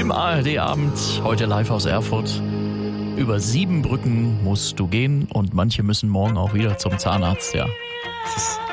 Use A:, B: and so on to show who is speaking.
A: im ARD-Abend, heute live aus Erfurt. Über 7 Brücken musst du gehen und manche müssen morgen auch wieder zum Zahnarzt, ja. Das ist